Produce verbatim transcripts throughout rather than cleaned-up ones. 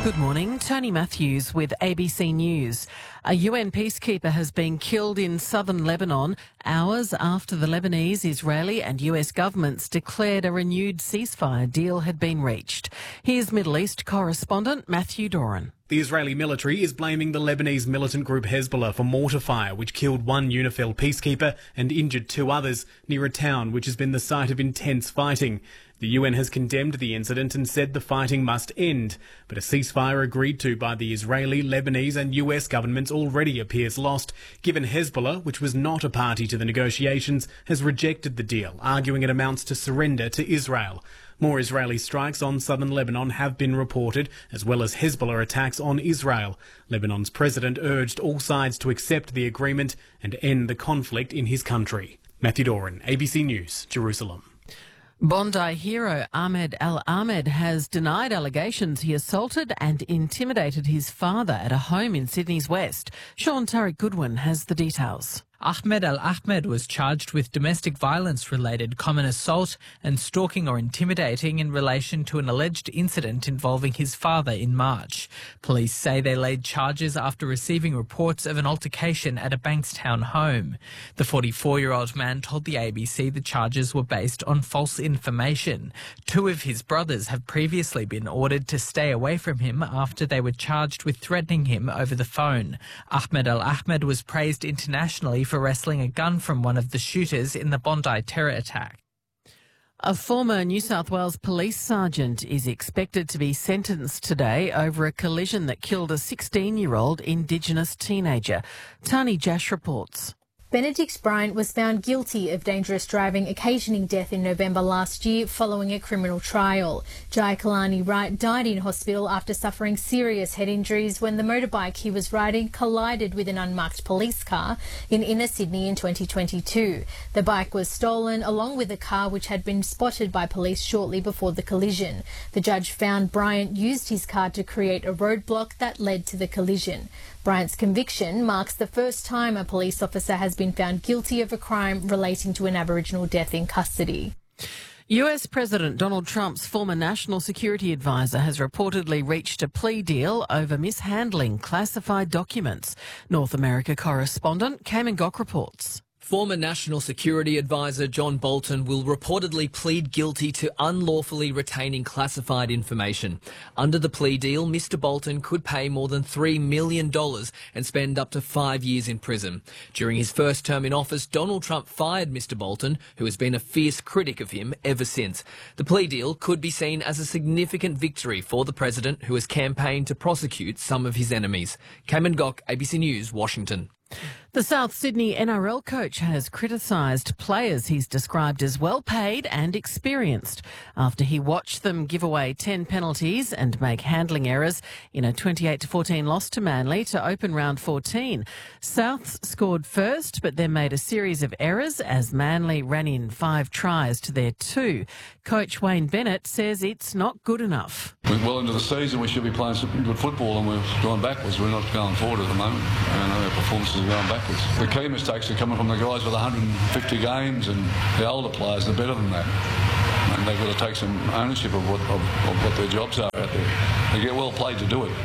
Good morning. Tony Matthews with A B C News. A U N peacekeeper has been killed in southern Lebanon hours after the Lebanese, Israeli and U S governments declared a renewed ceasefire deal had been reached. Here's Middle East correspondent Matthew Doran. The Israeli military is blaming the Lebanese militant group Hezbollah for mortar fire, which killed one UNIFIL peacekeeper and injured two others near a town which has been the site of intense fighting. The U N has condemned the incident and said the fighting must end, but a ceasefire agreed to by the Israeli, Lebanese and U S governments already appears lost, given Hezbollah, which was not a party to the negotiations, has rejected the deal, arguing it amounts to surrender to Israel. More Israeli strikes on southern Lebanon have been reported, as well as Hezbollah attacks on Israel. Lebanon's president urged all sides to accept the agreement and end the conflict in his country. Matthew Doran, A B C News, Jerusalem. Bondi hero Ahmed Al Ahmed has denied allegations he assaulted and intimidated his father at a home in Sydney's West. Sean Tariq Goodwin has the details. Ahmed Al Ahmed was charged with domestic violence-related common assault and stalking or intimidating in relation to an alleged incident involving his father in March. Police say they laid charges after receiving reports of an altercation at a Bankstown home. The forty-four-year-old man told the A B C the charges were based on false information. Two of his brothers have previously been ordered to stay away from him after they were charged with threatening him over the phone. Ahmed Al Ahmed was praised internationally for wresting a gun from one of the shooters in the Bondi terror attack. A former New South Wales police sergeant is expected to be sentenced today over a collision that killed a sixteen-year-old Indigenous teenager. Tani Jash reports. Benedict Bryant was found guilty of dangerous driving occasioning death in November last year following a criminal trial. Jai Kalani Wright died in hospital after suffering serious head injuries when the motorbike he was riding collided with an unmarked police car in inner Sydney in twenty twenty-two. The bike was stolen along with a car which had been spotted by police shortly before the collision. The judge found Bryant used his car to create a roadblock that led to the collision. Bryant's conviction marks the first time a police officer has been found guilty of a crime relating to an Aboriginal death in custody. U S President Donald Trump's former national security advisor has reportedly reached a plea deal over mishandling classified documents. North America correspondent Cayman Gok reports. Former National Security Advisor John Bolton will reportedly plead guilty to unlawfully retaining classified information. Under the plea deal, Mister Bolton could pay more than three million dollars and spend up to five years in prison. During his first term in office, Donald Trump fired Mister Bolton, who has been a fierce critic of him ever since. The plea deal could be seen as a significant victory for the president, who has campaigned to prosecute some of his enemies. Cayman Gok, A B C News, Washington. The South Sydney N R L coach has criticised players he's described as well-paid and experienced after he watched them give away ten penalties and make handling errors in a twenty-eight to fourteen loss to Manly to open round fourteen. Souths scored first, but then made a series of errors as Manly ran in five tries to their two. Coach Wayne Bennett says it's not good enough. We're well into the season. We should be playing some good football, and we're going backwards. We're not going forward at the moment. You know, our performances are going backwards. The key mistakes are coming from the guys with one hundred fifty games, and the older players are better than that. And they've got to take some ownership of what, of, of what their jobs are out there. They get well paid to do it.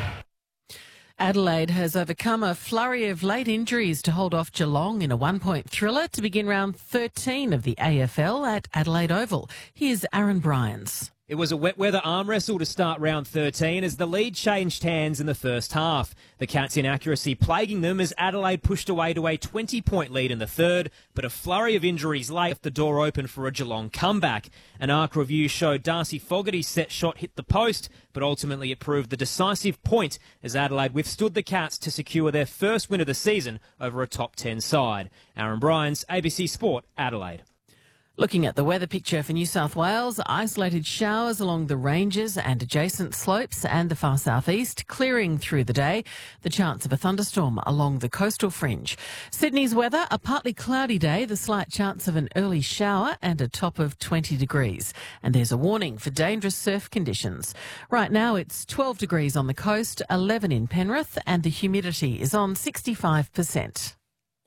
Adelaide has overcome a flurry of late injuries to hold off Geelong in a one-point thriller to begin round thirteen of the A F L at Adelaide Oval. Here's Aaron Bryans. It was a wet weather arm wrestle to start round thirteen as the lead changed hands in the first half. The Cats' inaccuracy plaguing them as Adelaide pushed away to a twenty-point lead in the third, but a flurry of injuries left the door open for a Geelong comeback. An arc review showed Darcy Fogarty's set shot hit the post, but ultimately it proved the decisive point as Adelaide withstood the Cats to secure their first win of the season over a top ten side. Aaron Bryans, A B C Sport, Adelaide. Looking at the weather picture for New South Wales, isolated showers along the ranges and adjacent slopes and the far southeast, clearing through the day. The chance of a thunderstorm along the coastal fringe. Sydney's weather, a partly cloudy day, the slight chance of an early shower and a top of twenty degrees. And there's a warning for dangerous surf conditions. Right now it's twelve degrees on the coast, eleven in Penrith, and the humidity is on sixty-five percent.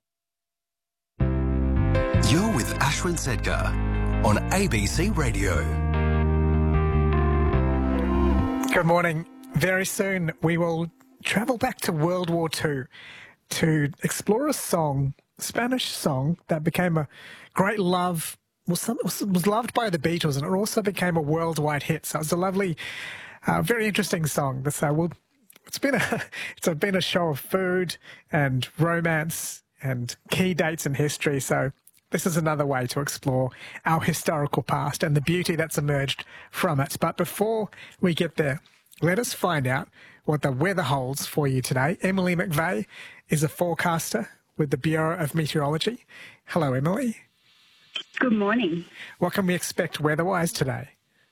You're with Ashwin Sedgar on A B C Radio. Good morning. Very soon we will travel back to World War Two to explore a song, Spanish song, that became a great love, was, some, was, was loved by the Beatles, and it also became a worldwide hit. So it's a lovely, uh, very interesting song. This, uh, we'll, it's been a it's been a show of food and romance and key dates in history. So this is another way to explore our historical past and the beauty that's emerged from it. But before we get there, let us find out what the weather holds for you today. Emily McVeigh is a forecaster with the Bureau of Meteorology. Hello, Emily. Good morning. What can we expect weather-wise today?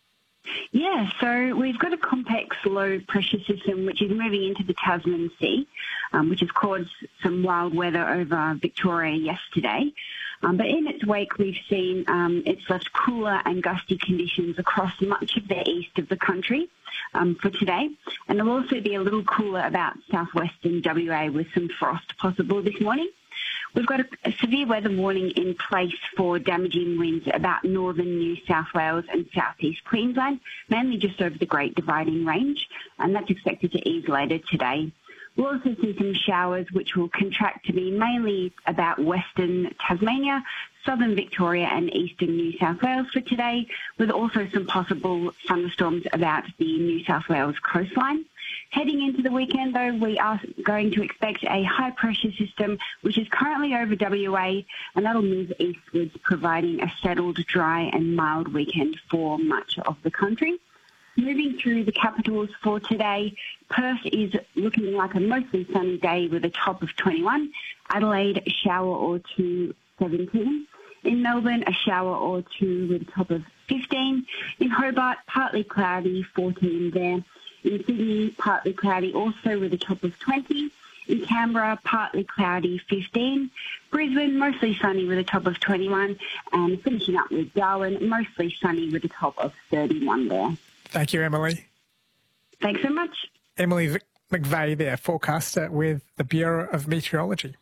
Yeah, so we've got a complex low pressure system which is moving into the Tasman Sea, um, which has caused some wild weather over Victoria yesterday. Um, but in its wake, we've seen um, it's left cooler and gusty conditions across much of the east of the country um, for today. And it'll also be a little cooler about southwestern W A with some frost possible this morning. We've got a, a severe weather warning in place for damaging winds about northern New South Wales and southeast Queensland, mainly just over the Great Dividing Range, and that's expected to ease later today. We'll also see some showers which will contract to be mainly about western Tasmania, southern Victoria and eastern New South Wales for today, with also some possible thunderstorms about the New South Wales coastline. Heading into the weekend, though, we are going to expect a high-pressure system which is currently over W A, and that'll move eastwards, providing a settled, dry and mild weekend for much of the country. Moving through the capitals for today, Perth is looking like a mostly sunny day with a top of twenty-one. Adelaide, a shower or two, seventeen. In Melbourne, a shower or two with a top of fifteen. In Hobart, partly cloudy, fourteen there. In Sydney, partly cloudy also with a top of twenty. In Canberra, partly cloudy, fifteen. Brisbane, mostly sunny with a top of twenty-one. And finishing up with Darwin, mostly sunny with a top of thirty-one there. Thank you, Emily. Thanks so much. Emily McVeigh there, forecaster with the Bureau of Meteorology.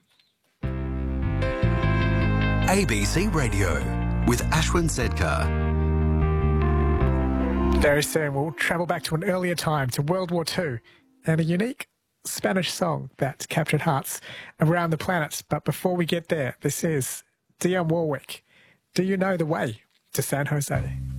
A B C Radio with Ashwin Sedkar. Very soon we'll travel back to an earlier time, to World War Two, and a unique Spanish song that captured hearts around the planet. But before we get there, this is Dionne Warwick. Do you know the way to San Jose?